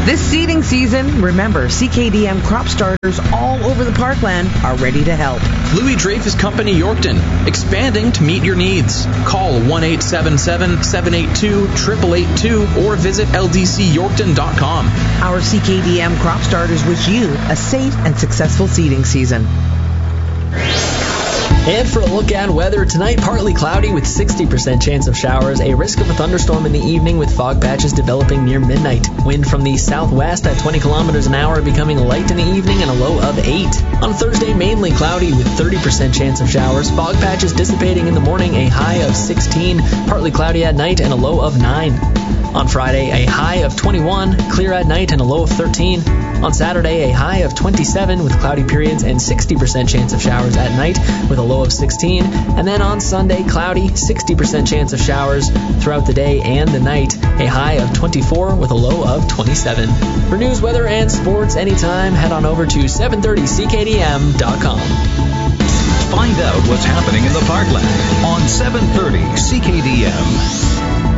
This seeding season, remember, CKDM crop starters all over the parkland are ready to help. Louis Dreyfus Company Yorkton, expanding to meet your needs. Call 1-877-782-8882 or visit ldcyorkton.com. Our CKDM crop starters wish you a safe and successful seeding season. And for a look at weather, tonight partly cloudy with 60% chance of showers, a risk of a thunderstorm in the evening with fog patches developing near midnight. Wind from the southwest at 20 kilometers an hour, becoming light in the evening and a low of 8. On Thursday, mainly cloudy with 30% chance of showers, fog patches dissipating in the morning, a high of 16, partly cloudy at night and a low of 9. On Friday, a high of 21, clear at night and a low of 13. On Saturday, a high of 27 with cloudy periods and 60% chance of showers at night with a low of 16. And then on Sunday, cloudy, 60% chance of showers throughout the day and the night, a high of 24 with a low of 27. For news, weather, and sports anytime, head on over to 730ckdm.com. Find out what's happening in the Parkland on 730 CKDM.